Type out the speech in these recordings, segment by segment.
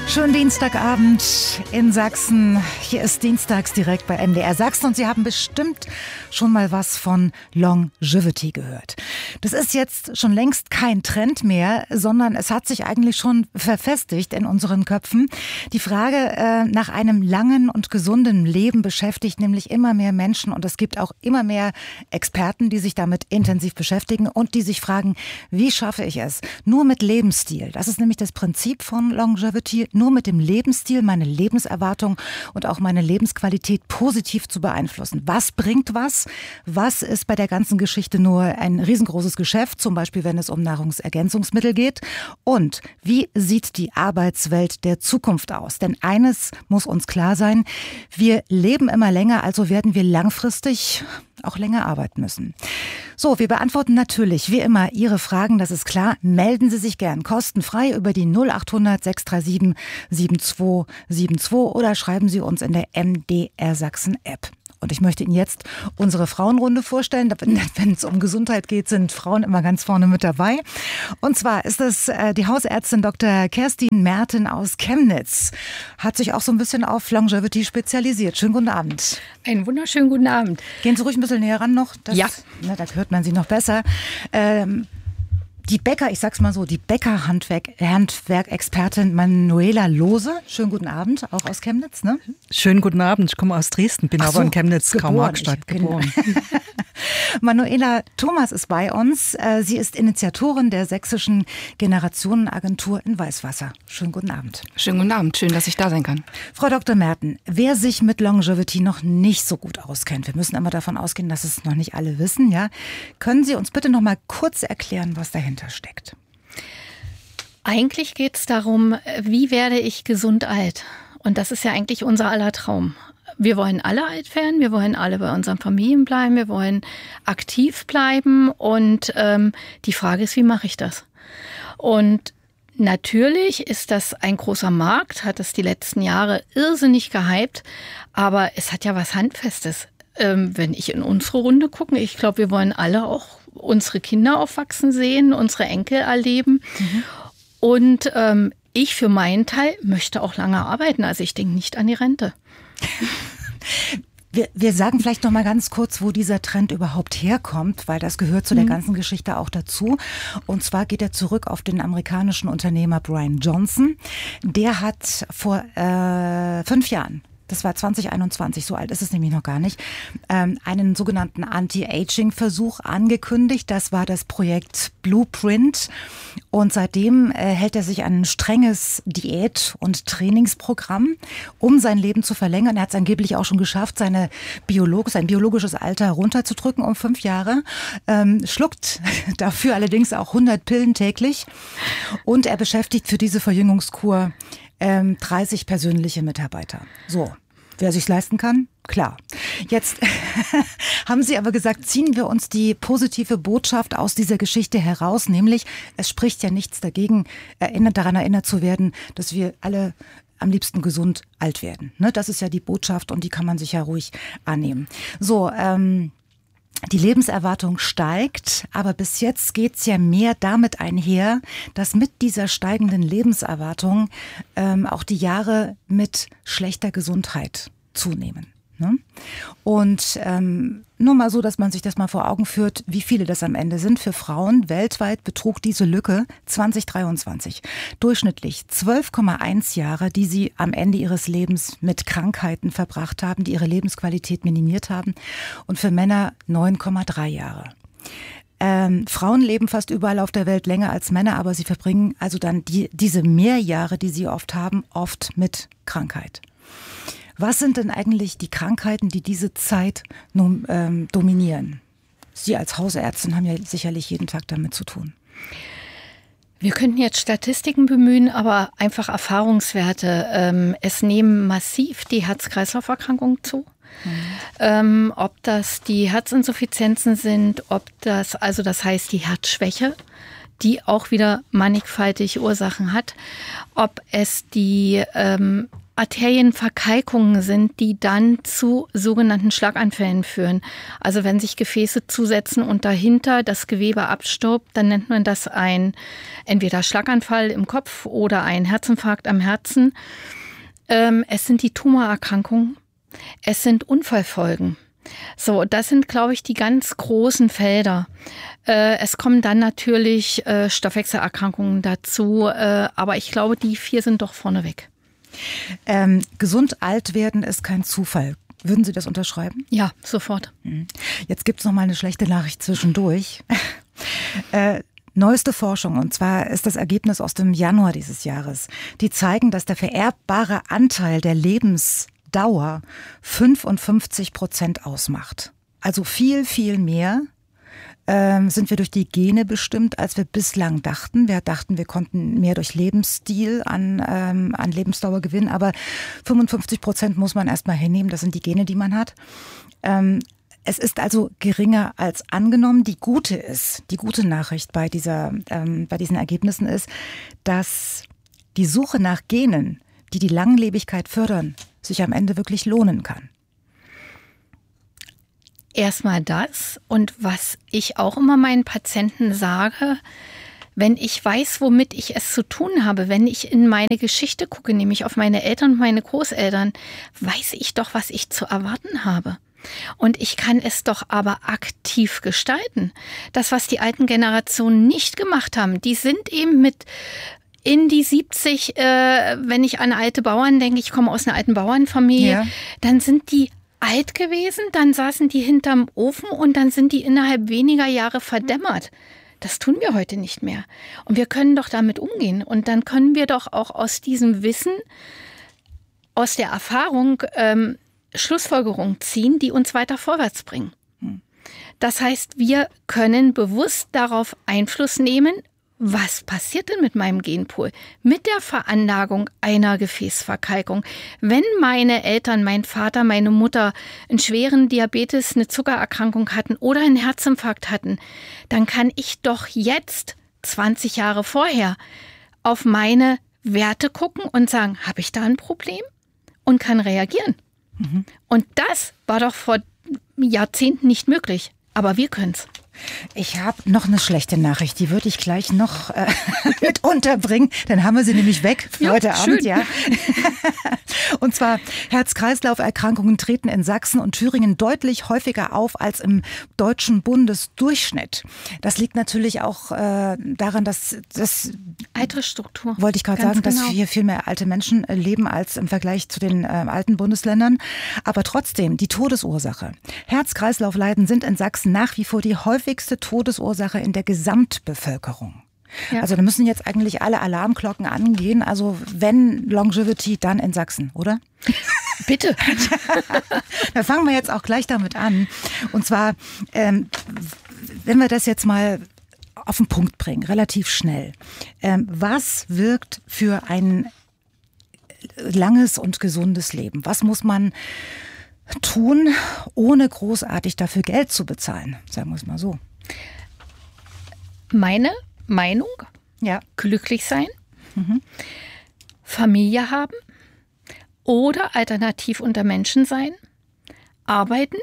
Schönen Dienstagabend in Sachsen. Hier ist Dienstags direkt bei MDR Sachsen und Sie haben bestimmt schon mal was von Longevity gehört. Das ist jetzt schon längst kein Trend mehr, sondern es hat sich eigentlich schon verfestigt in unseren Köpfen. Die Frage nach einem langen und gesunden Leben beschäftigt nämlich immer mehr Menschen und es gibt auch immer mehr Experten, die sich damit intensiv beschäftigen und die sich fragen, wie schaffe ich es? Nur mit Lebensstil. Das ist nämlich das Prinzip von Longevity. Nur mit dem Lebensstil meine Lebenserwartung und auch meine Lebensqualität positiv zu beeinflussen. Was bringt was? Was ist bei der ganzen Geschichte nur ein riesengroßes Geschäft, zum Beispiel wenn es um Nahrungsergänzungsmittel geht? Und wie sieht die Arbeitswelt der Zukunft aus? Denn eines muss uns klar sein, wir leben immer länger, also werden wir langfristig auch länger arbeiten müssen. So, wir beantworten natürlich wie immer Ihre Fragen, das ist klar. Melden Sie sich gern kostenfrei über die 0800 637 7272 oder schreiben Sie uns in der MDR Sachsen App. Und ich möchte Ihnen jetzt unsere Frauenrunde vorstellen. Wenn es um Gesundheit geht, sind Frauen immer ganz vorne mit dabei. Und zwar ist es die Hausärztin Dr. Kerstin Merten aus Chemnitz. Hat sich auch so ein bisschen auf Longevity spezialisiert. Schönen guten Abend. Einen wunderschönen guten Abend. Gehen Sie ruhig ein bisschen näher ran noch. Ja. Da hört man Sie noch besser. Die Bäcker, ich sag's mal so, die Bäckerhandwerk-Expertin Manuela Lohse. Schönen guten Abend, auch aus Chemnitz, ne? Schönen guten Abend, ich komme aus Dresden, bin aber in Chemnitz, Karl-Marx-Stadt geboren. Manuela Thomas ist bei uns. Sie ist Initiatorin der Sächsischen Generationenagentur in Weißwasser. Schönen guten Abend. Schönen guten Abend, schön, dass ich da sein kann. Frau Dr. Merten, wer sich mit Longevity noch nicht so gut auskennt, wir müssen immer davon ausgehen, dass es noch nicht alle wissen, ja? Können Sie uns bitte noch mal kurz erklären, was dahinter steckt? Eigentlich geht es darum, wie werde ich gesund alt? Und das ist ja eigentlich unser aller Traum. Wir wollen alle alt werden, wir wollen alle bei unseren Familien bleiben, wir wollen aktiv bleiben und die Frage ist, wie mache ich das? Und natürlich ist das ein großer Markt, hat es die letzten Jahre irrsinnig gehypt, aber es hat ja was Handfestes. Wenn ich in unsere Runde gucke, ich glaube, wir wollen alle auch unsere Kinder aufwachsen sehen, unsere Enkel erleben. Und ich für meinen Teil möchte auch lange arbeiten. Also ich denke nicht an die Rente. Wir sagen vielleicht noch mal ganz kurz, wo dieser Trend überhaupt herkommt, weil das gehört zu der ganzen Geschichte auch dazu. Und zwar geht er zurück auf den amerikanischen Unternehmer Brian Johnson. Der hat vor 5 Jahren, das war 2021, so alt ist es nämlich noch gar nicht, einen sogenannten Anti-Aging-Versuch angekündigt. Das war das Projekt Blueprint. Und seitdem hält er sich an ein strenges Diät- und Trainingsprogramm, um sein Leben zu verlängern. Er hat es angeblich auch schon geschafft, sein biologisches Alter runterzudrücken um 5 Jahre. Schluckt dafür allerdings auch 100 Pillen täglich. Und er beschäftigt für diese Verjüngungskur 30 persönliche Mitarbeiter. So, wer sich's leisten kann, klar. Jetzt haben Sie aber gesagt, ziehen wir uns die positive Botschaft aus dieser Geschichte heraus, nämlich es spricht ja nichts dagegen, daran erinnert zu werden, dass wir alle am liebsten gesund alt werden. Ne? Das ist ja die Botschaft und die kann man sich ja ruhig annehmen. So, die Lebenserwartung steigt, aber bis jetzt geht's ja mehr damit einher, dass mit dieser steigenden Lebenserwartung auch die Jahre mit schlechter Gesundheit zunehmen. Ne? Und nur mal so, dass man sich das mal vor Augen führt, wie viele das am Ende sind. Für Frauen weltweit betrug diese Lücke 2023 durchschnittlich 12,1 Jahre, die sie am Ende ihres Lebens mit Krankheiten verbracht haben, die ihre Lebensqualität minimiert haben. Und für Männer 9,3 Jahre. Frauen leben fast überall auf der Welt länger als Männer, aber sie verbringen also dann diese Mehrjahre, die sie oft haben, oft mit Krankheit. Was sind denn eigentlich die Krankheiten, die diese Zeit dominieren? Sie als Hausärztin haben ja sicherlich jeden Tag damit zu tun. Wir könnten jetzt Statistiken bemühen, aber einfach Erfahrungswerte. Es nehmen massiv die Herz-Kreislauf-Erkrankungen zu. Ob das die Herzinsuffizienzen sind, das heißt die Herzschwäche, die auch wieder mannigfaltige Ursachen hat, ob es die Arterienverkalkungen sind, die dann zu sogenannten Schlaganfällen führen. Also wenn sich Gefäße zusetzen und dahinter das Gewebe abstirbt, dann nennt man das entweder Schlaganfall im Kopf oder ein Herzinfarkt am Herzen. Es sind die Tumorerkrankungen, es sind Unfallfolgen. So, das sind, glaube ich, die ganz großen Felder. Es kommen dann natürlich Stoffwechselerkrankungen dazu, aber ich glaube, die 4 sind doch vorneweg. Gesund alt werden ist kein Zufall. Würden Sie das unterschreiben? Ja, sofort. Jetzt gibt es noch mal eine schlechte Nachricht zwischendurch. Neueste Forschung, und zwar ist das Ergebnis aus dem Januar dieses Jahres, die zeigen, dass der vererbbare Anteil der Lebensdauer 55% ausmacht. Also viel, viel mehr sind wir durch die Gene bestimmt, als wir bislang dachten. Wir dachten, wir konnten mehr durch Lebensstil an Lebensdauer gewinnen, aber 55% muss man erstmal hinnehmen, das sind die Gene, die man hat. Es ist also geringer als angenommen. Die gute Nachricht bei diesen Ergebnissen ist, dass die Suche nach Genen, die die Langlebigkeit fördern, sich am Ende wirklich lohnen kann. Erstmal das. Und was ich auch immer meinen Patienten sage, wenn ich weiß, womit ich es zu tun habe, wenn ich in meine Geschichte gucke, nämlich auf meine Eltern und meine Großeltern, weiß ich doch, was ich zu erwarten habe. Und ich kann es doch aber aktiv gestalten. Das, was die alten Generationen nicht gemacht haben, die sind eben mit in die 70, wenn ich an alte Bauern denke, ich komme aus einer alten Bauernfamilie, dann sind die alt gewesen, dann saßen die hinterm Ofen und dann sind die innerhalb weniger Jahre verdämmert. Das tun wir heute nicht mehr. Und wir können doch damit umgehen. Und dann können wir doch auch aus diesem Wissen, aus der Erfahrung Schlussfolgerungen ziehen, die uns weiter vorwärts bringen. Das heißt, wir können bewusst darauf Einfluss nehmen, was passiert denn mit meinem Genpool? Mit der Veranlagung einer Gefäßverkalkung. Wenn meine Eltern, mein Vater, meine Mutter einen schweren Diabetes, eine Zuckererkrankung hatten oder einen Herzinfarkt hatten, dann kann ich doch jetzt, 20 Jahre vorher, auf meine Werte gucken und sagen, habe ich da ein Problem? Und kann reagieren. Und das war doch vor Jahrzehnten nicht möglich. Aber wir können's. Ich habe noch eine schlechte Nachricht, die würde ich gleich noch mit unterbringen. Dann haben wir sie nämlich weg für heute Abend. Ja. Und zwar Herz-Kreislauf-Erkrankungen treten in Sachsen und Thüringen deutlich häufiger auf als im deutschen Bundesdurchschnitt. Das liegt natürlich auch daran, dass das Altersstruktur. Wollte ich gerade sagen, dass hier viel mehr alte Menschen leben als im Vergleich zu den alten Bundesländern. Aber trotzdem, die Todesursache. Herz-Kreislauf-Leiden sind in Sachsen nach wie vor die häufigste Todesursache in der Gesamtbevölkerung. Ja. Also da müssen jetzt eigentlich alle Alarmglocken angehen. Also wenn Longevity, dann in Sachsen, oder? Bitte. Da fangen wir jetzt auch gleich damit an. Und zwar, wenn wir das jetzt mal auf den Punkt bringen, relativ schnell. Was wirkt für ein langes und gesundes Leben? Was muss man tun, ohne großartig dafür Geld zu bezahlen? Sagen wir es mal so. Meine Meinung? Ja. Glücklich sein, Familie haben oder alternativ unter Menschen sein, arbeiten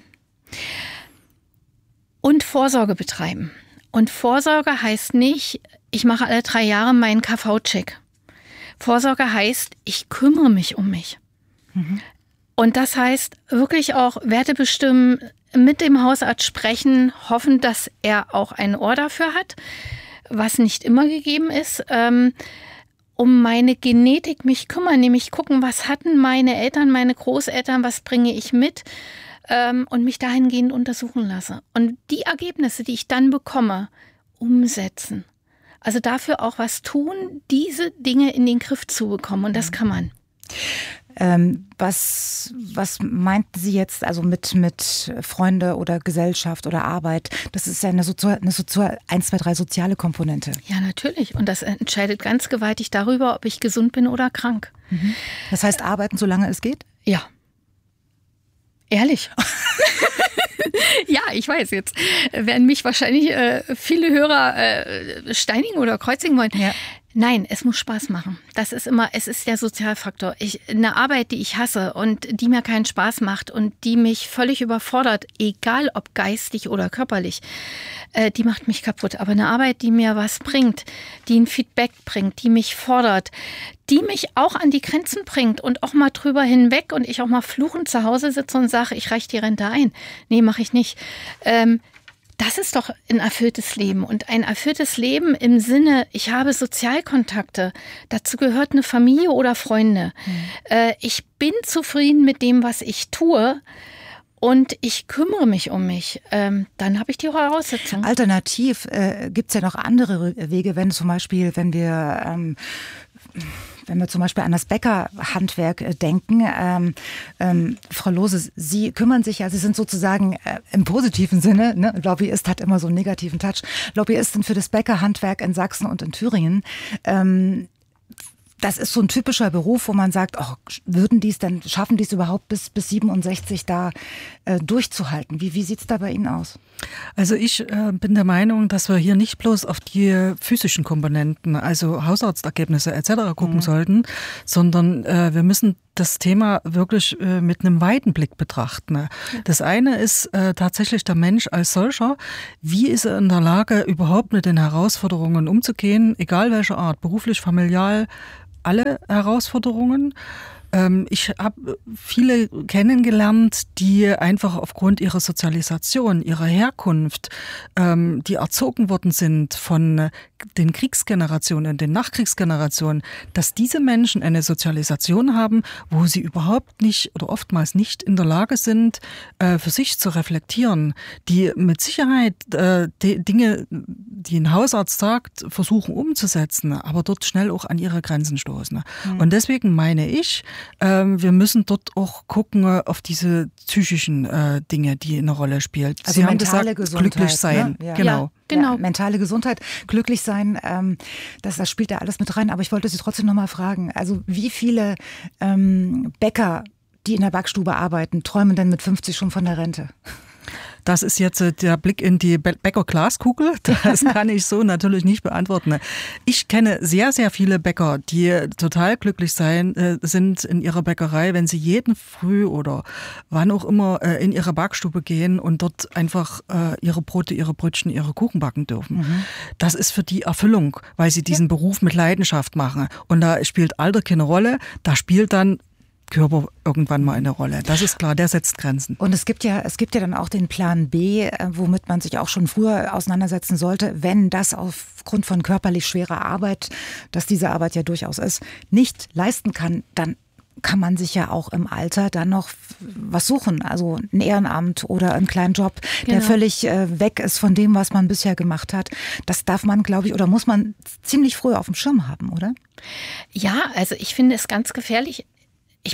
und Vorsorge betreiben. Und Vorsorge heißt nicht, ich mache alle 3 Jahre meinen KV-Check. Vorsorge heißt, ich kümmere mich um mich. Und das heißt wirklich auch Werte bestimmen, mit dem Hausarzt sprechen, hoffen, dass er auch ein Ohr dafür hat, was nicht immer gegeben ist, um meine Genetik mich kümmern, nämlich gucken, was hatten meine Eltern, meine Großeltern, was bringe ich mit und mich dahingehend untersuchen lasse. Und die Ergebnisse, die ich dann bekomme, umsetzen. Also dafür auch was tun, diese Dinge in den Griff zu bekommen und das kann man. Was meinten Sie jetzt also mit Freunde oder Gesellschaft oder Arbeit? Das ist ja eine 1, 2, 3 soziale Komponente. Ja, natürlich. Und das entscheidet ganz gewaltig darüber, ob ich gesund bin oder krank. Das heißt, arbeiten, solange es geht? Ja. Ehrlich. Ja, ich weiß, jetzt werden mich wahrscheinlich viele Hörer steinigen oder kreuzigen wollen. Ja. Nein, es muss Spaß machen. Es ist der Sozialfaktor. Eine Arbeit, die ich hasse und die mir keinen Spaß macht und die mich völlig überfordert, egal ob geistig oder körperlich, die macht mich kaputt. Aber eine Arbeit, die mir was bringt, die ein Feedback bringt, die mich fordert, die mich auch an die Grenzen bringt und auch mal drüber hinweg und ich auch mal fluchend zu Hause sitze und sage, ich reiche die Rente ein. Nee, mache ich nicht. Das ist doch ein erfülltes Leben. Und ein erfülltes Leben im Sinne, ich habe Sozialkontakte. Dazu gehört eine Familie oder Freunde. Ich bin zufrieden mit dem, was ich tue. Und ich kümmere mich um mich. Dann habe ich die Voraussetzungen. Alternativ gibt es ja noch andere Wege, wenn zum Beispiel, wenn wir zum Beispiel an das Bäckerhandwerk denken, Frau Lohse, Sie kümmern sich ja, Sie sind sozusagen im positiven Sinne, ne? Lobbyist hat immer so einen negativen Touch, Lobbyistin für das Bäckerhandwerk in Sachsen und in Thüringen. Das ist so ein typischer Beruf, wo man sagt, schaffen die es überhaupt bis 67 da durchzuhalten? Wie sieht's da bei Ihnen aus? Also ich bin der Meinung, dass wir hier nicht bloß auf die physischen Komponenten, also Hausarztergebnisse etc. gucken sollten, sondern wir müssen das Thema wirklich mit einem weiten Blick betrachten. Ja. Das eine ist tatsächlich der Mensch als solcher. Wie ist er in der Lage, überhaupt mit den Herausforderungen umzugehen, egal welcher Art, beruflich, familial, alle Herausforderungen. Ich habe viele kennengelernt, die einfach aufgrund ihrer Sozialisation, ihrer Herkunft, die erzogen worden sind von den Kriegsgenerationen, den Nachkriegsgenerationen, dass diese Menschen eine Sozialisation haben, wo sie überhaupt nicht oder oftmals nicht in der Lage sind, für sich zu reflektieren, die mit Sicherheit Dinge, die ein Hausarzt sagt, versuchen umzusetzen, aber dort schnell auch an ihre Grenzen stoßen. Und deswegen meine ich, wir müssen dort auch gucken auf diese psychischen Dinge, die eine Rolle spielen. Also Sie mentale haben gesagt, Gesundheit, glücklich sein. Ne? Ja. Genau. Ja, genau. Ja, mentale Gesundheit, glücklich sein, das spielt da alles mit rein. Aber ich wollte Sie trotzdem noch mal fragen, also wie viele Bäcker, die in der Backstube arbeiten, träumen denn mit 50 schon von der Rente? Das ist jetzt der Blick in die Bäcker-Glaskugel. Das kann ich so natürlich nicht beantworten. Ich kenne sehr, sehr viele Bäcker, die total glücklich sind in ihrer Bäckerei, wenn sie jeden Früh oder wann auch immer in ihre Backstube gehen und dort einfach ihre Brote, ihre Brötchen, ihre Kuchen backen dürfen. Das ist für die Erfüllung, weil sie diesen Beruf mit Leidenschaft machen. Und da spielt Alter keine Rolle, da spielt dann Körper irgendwann mal eine Rolle. Das ist klar, der setzt Grenzen. Und es gibt ja dann auch den Plan B, womit man sich auch schon früher auseinandersetzen sollte, wenn das aufgrund von körperlich schwerer Arbeit, dass diese Arbeit ja durchaus ist, nicht leisten kann, dann kann man sich ja auch im Alter dann noch was suchen, also ein Ehrenamt oder einen kleinen Job, der völlig weg ist von dem, was man bisher gemacht hat. Das darf man, glaube ich, oder muss man ziemlich früh auf dem Schirm haben, oder? Ja, also ich finde es ganz gefährlich. Ich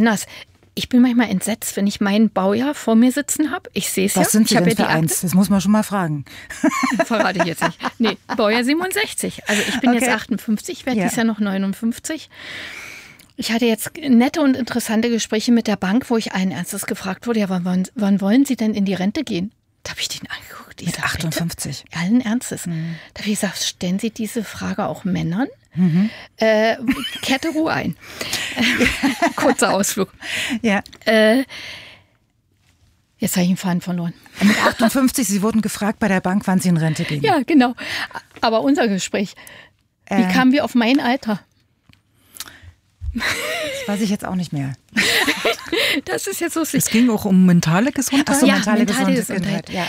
bin manchmal entsetzt, wenn ich mein Baujahr vor mir sitzen habe. Ich sehe es ja. Was sind Sie denn für eins? Das muss man schon mal fragen. Verrate ich jetzt nicht. Nee, Baujahr 67. Also ich bin jetzt 58, werde dieses Jahr noch 59. Ich hatte jetzt nette und interessante Gespräche mit der Bank, wo ich allen Ernstes gefragt wurde, ja, wann wollen Sie denn in die Rente gehen? Da habe ich den angeguckt. Mit 58? Rente? Allen Ernstes. Da habe ich gesagt, stellen Sie diese Frage auch Männern? Kette Ruhe ein. Kurzer Ausflug. Ja. Jetzt habe ich den Faden verloren. Mit 58, Sie wurden gefragt bei der Bank, wann Sie in Rente gehen. Ja, genau. Aber unser Gespräch, wie kamen wir auf mein Alter? Das weiß ich jetzt auch nicht mehr. Das ist jetzt so. Es ging auch um mentale Gesundheit. Ach so, Ja, mentale Gesundheit. Ja.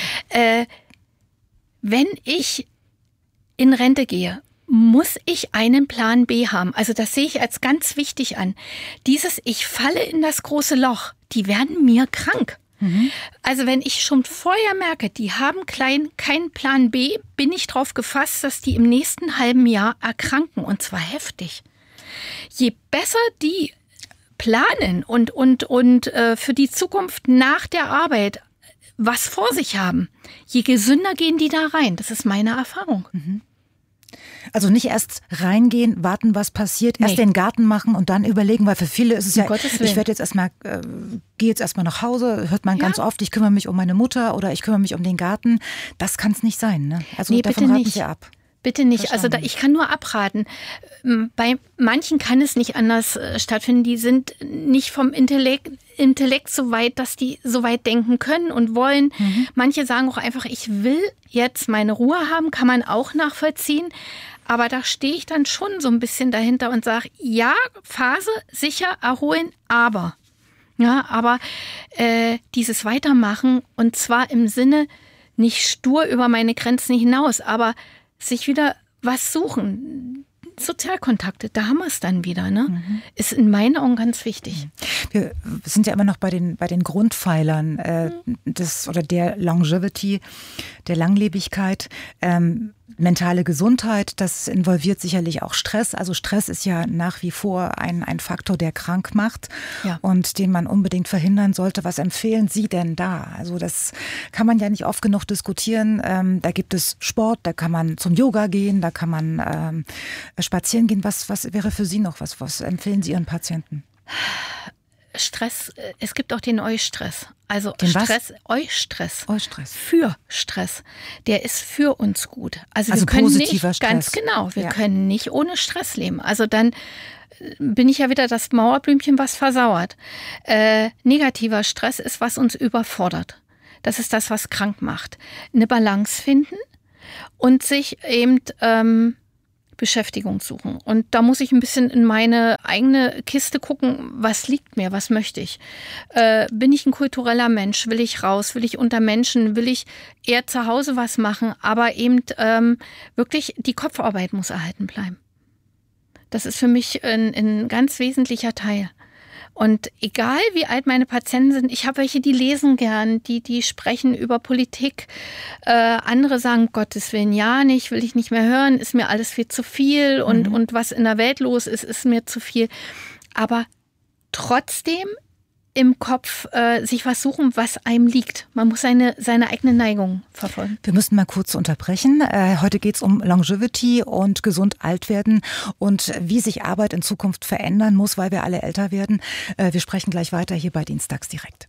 Wenn ich in Rente gehe, muss ich einen Plan B haben. Also das sehe ich als ganz wichtig an. Dieses ich falle in das große Loch, die werden mir krank. Also wenn ich schon vorher merke, die haben keinen Plan B, bin ich darauf gefasst, dass die im nächsten halben Jahr erkranken, und zwar heftig. Je besser die planen und für die Zukunft nach der Arbeit was vor sich haben, je gesünder gehen die da rein. Das ist meine Erfahrung. Also nicht erst reingehen, warten, was passiert, erst den Garten machen und dann überlegen, weil für viele ist es ja, ich werde jetzt erstmal, gehe jetzt erstmal nach Hause, hört man ganz oft, ich kümmere mich um meine Mutter oder ich kümmere mich um den Garten. Das kann es nicht sein, ne? Also nee, davon raten Sie ab. Bitte nicht. Also ich kann nur abraten. Bei manchen kann es nicht anders stattfinden. Die sind nicht vom Intellekt so weit, dass die so weit denken können und wollen. Manche sagen auch einfach, ich will jetzt meine Ruhe haben, kann man auch nachvollziehen. Aber da stehe ich dann schon so ein bisschen dahinter und sage, ja, Phase, sicher, erholen, aber. Ja, aber dieses Weitermachen und zwar im Sinne nicht stur über meine Grenzen hinaus, aber sich wieder was suchen. Sozialkontakte, da haben wir es dann wieder, ne? Ist in meinen Augen ganz wichtig. Wir sind ja immer noch bei den Grundpfeilern der Longevity, der Langlebigkeit. Mentale Gesundheit, das involviert sicherlich auch Stress. Also Stress ist ja nach wie vor ein Faktor, der krank macht und den man unbedingt verhindern sollte. Was empfehlen Sie denn da? Also das kann man ja nicht oft genug diskutieren. Da gibt es Sport, da kann man zum Yoga gehen, da kann man spazieren gehen. Was wäre für Sie noch? Was empfehlen Sie Ihren Patienten? Stress, es gibt auch den Eustress. Also den Stress, Eustress. Für Stress. Der ist für uns gut. Also wir können positiver nicht, Stress. ganz genau, wir können nicht ohne Stress leben. Also dann bin ich ja wieder das Mauerblümchen, was versauert. Negativer Stress ist, was uns überfordert. Das ist das, was krank macht. Eine Balance finden und sich eben Beschäftigung suchen. Und da muss ich ein bisschen in meine eigene Kiste gucken, was liegt mir, was möchte ich. Bin ich ein kultureller Mensch? Will ich raus? Will ich unter Menschen? Will ich eher zu Hause was machen? Aber eben wirklich die Kopfarbeit muss erhalten bleiben. Das ist für mich ein ganz wesentlicher Teil. Und egal wie alt meine Patienten sind, ich habe welche, die lesen gern, die sprechen über Politik. Andere sagen, Gottes Willen, ja nicht, will ich nicht mehr hören, ist mir alles viel zu viel und was in der Welt los ist mir zu viel. Aber trotzdem im Kopf sich was suchen, was einem liegt. Man muss seine eigene Neigung verfolgen. Wir müssen mal kurz unterbrechen. Heute geht es um Longevity und gesund alt werden und wie sich Arbeit in Zukunft verändern muss, weil wir alle älter werden. Wir sprechen gleich weiter hier bei Dienstags direkt.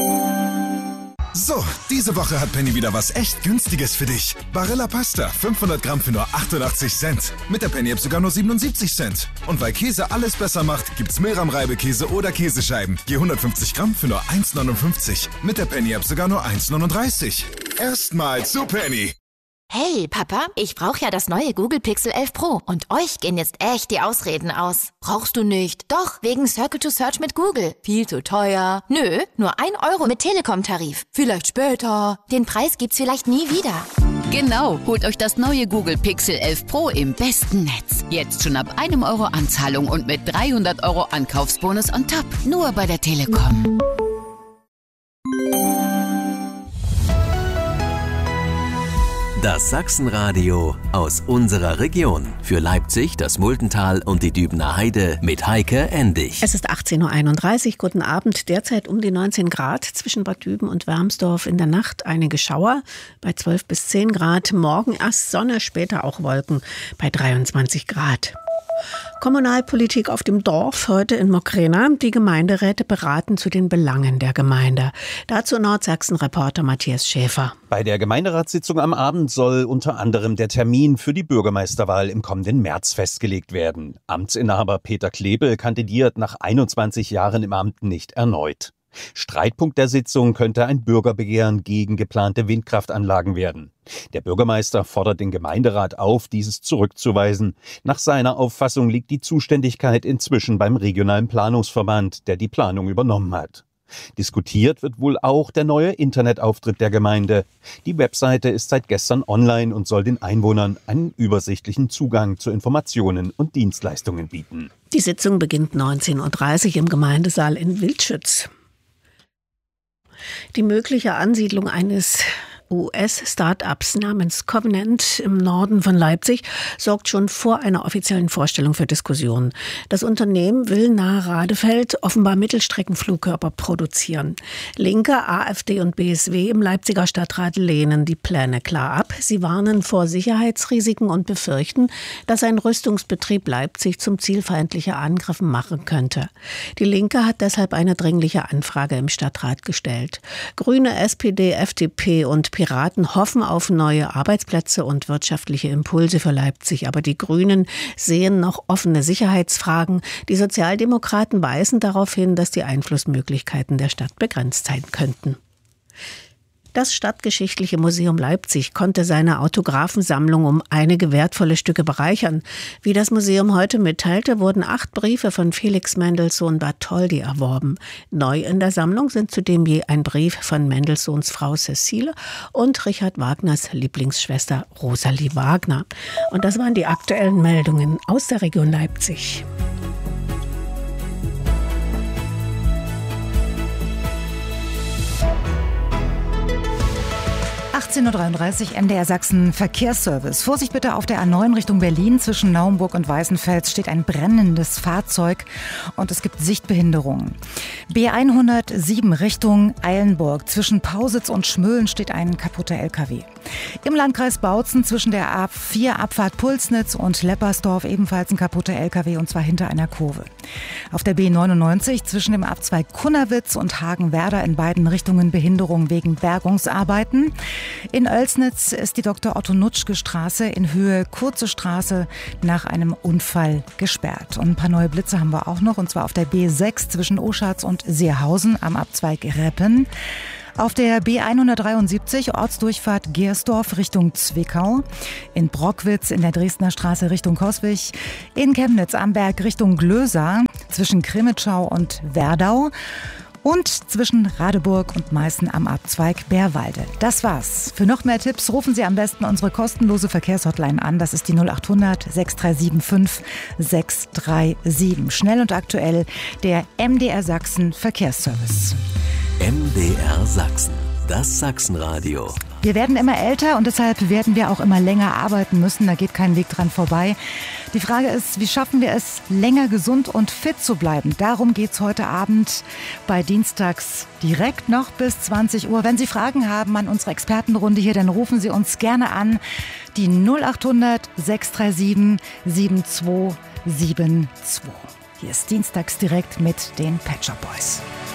So, diese Woche hat Penny wieder was echt Günstiges für dich. Barilla Pasta, 500 Gramm für nur 88 Cent. Mit der Penny-App sogar nur 77 Cent. Und weil Käse alles besser macht, gibt's Milram-Reibekäse oder Käsescheiben. Je 150 Gramm für nur 1,59. Mit der Penny-App sogar nur 1,39. Erstmal zu Penny. Hey, Papa, ich brauche ja das neue Google Pixel 11 Pro. Und euch gehen jetzt echt die Ausreden aus. Brauchst du nicht? Doch, wegen Circle to Search mit Google. Viel zu teuer. Nö, nur 1 Euro mit Telekom-Tarif. Vielleicht später. Den Preis gibt's vielleicht nie wieder. Genau, holt euch das neue Google Pixel 11 Pro im besten Netz. Jetzt schon ab 1 Euro Anzahlung und mit 300 Euro Ankaufsbonus on top. Nur bei der Telekom. Das Sachsenradio aus unserer Region. Für Leipzig, das Muldental und die Dübener Heide mit Heike Endig. Es ist 18.31 Uhr. Guten Abend. Derzeit um die 19 Grad zwischen Bad Düben und Wermsdorf. In der Nacht einige Schauer bei 12 bis 10 Grad. Morgen erst Sonne, später auch Wolken bei 23 Grad. Kommunalpolitik auf dem Dorf, heute in Mokrana. Die Gemeinderäte beraten zu den Belangen der Gemeinde. Dazu Nordsachsen-Reporter Matthias Schäfer. Bei der Gemeinderatssitzung am Abend soll unter anderem der Termin für die Bürgermeisterwahl im kommenden März festgelegt werden. Amtsinhaber Peter Klebel kandidiert nach 21 Jahren im Amt nicht erneut. Streitpunkt der Sitzung könnte ein Bürgerbegehren gegen geplante Windkraftanlagen werden. Der Bürgermeister fordert den Gemeinderat auf, dieses zurückzuweisen. Nach seiner Auffassung liegt die Zuständigkeit inzwischen beim regionalen Planungsverband, der die Planung übernommen hat. Diskutiert wird wohl auch der neue Internetauftritt der Gemeinde. Die Webseite ist seit gestern online und soll den Einwohnern einen übersichtlichen Zugang zu Informationen und Dienstleistungen bieten. Die Sitzung beginnt 19.30 Uhr im Gemeindesaal in Wildschütz. Die mögliche Ansiedlung eines US-Startups namens Covenant im Norden von Leipzig sorgt schon vor einer offiziellen Vorstellung für Diskussionen. Das Unternehmen will nahe Radefeld offenbar Mittelstreckenflugkörper produzieren. Linke, AfD und BSW im Leipziger Stadtrat lehnen die Pläne klar ab. Sie warnen vor Sicherheitsrisiken und befürchten, dass ein Rüstungsbetrieb Leipzig zum Ziel feindlicher Angriffe machen könnte. Die Linke hat deshalb eine dringliche Anfrage im Stadtrat gestellt. Grüne, SPD, FDP und Piraten hoffen auf neue Arbeitsplätze und wirtschaftliche Impulse für Leipzig. Aber die Grünen sehen noch offene Sicherheitsfragen. Die Sozialdemokraten weisen darauf hin, dass die Einflussmöglichkeiten der Stadt begrenzt sein könnten. Das Stadtgeschichtliche Museum Leipzig konnte seine Autographensammlung um einige wertvolle Stücke bereichern. Wie das Museum heute mitteilte, wurden 8 Briefe von Felix Mendelssohn Bartholdy erworben. Neu in der Sammlung sind zudem je ein Brief von Mendelssohns Frau Cäcile und Richard Wagners Lieblingsschwester Rosalie Wagner. Und das waren die aktuellen Meldungen aus der Region Leipzig. 18:33 Uhr, NDR Sachsen Verkehrsservice. Vorsicht bitte auf der A9 Richtung Berlin. Zwischen Naumburg und Weißenfels steht ein brennendes Fahrzeug und es gibt Sichtbehinderungen. B107 Richtung Eilenburg. Zwischen Pausitz und Schmölln steht ein kaputter LKW. Im Landkreis Bautzen zwischen der A4 Abfahrt Pulsnitz und Leppersdorf ebenfalls ein kaputter LKW und zwar hinter einer Kurve. Auf der B99 zwischen dem Abzweig Kunnerwitz und Hagenwerder in beiden Richtungen Behinderung wegen Bergungsarbeiten. In Oelsnitz ist die Dr. Otto Nutschke Straße in Höhe Kurze Straße nach einem Unfall gesperrt. Und ein paar neue Blitze haben wir auch noch, und zwar auf der B6 zwischen Oschatz und Seerhausen am Abzweig Reppen. Auf der B173 Ortsdurchfahrt Gersdorf Richtung Zwickau, in Brockwitz in der Dresdner Straße Richtung Coswig, in Chemnitz am Berg Richtung Glösa, zwischen Krimitschau und Werdau und zwischen Radeburg und Meißen am Abzweig Bärwalde. Das war's. Für noch mehr Tipps rufen Sie am besten unsere kostenlose Verkehrshotline an. Das ist die 0800 6375 637. Schnell und aktuell der MDR Sachsen Verkehrsservice. MDR Sachsen, das Sachsenradio. Wir werden immer älter und deshalb werden wir auch immer länger arbeiten müssen. Da geht kein Weg dran vorbei. Die Frage ist, wie schaffen wir es, länger gesund und fit zu bleiben? Darum geht's heute Abend bei Dienstags direkt noch bis 20 Uhr. Wenn Sie Fragen haben an unsere Expertenrunde hier, dann rufen Sie uns gerne an. Die 0800 637 7272. Hier ist Dienstags direkt mit den Pet Shop Boys.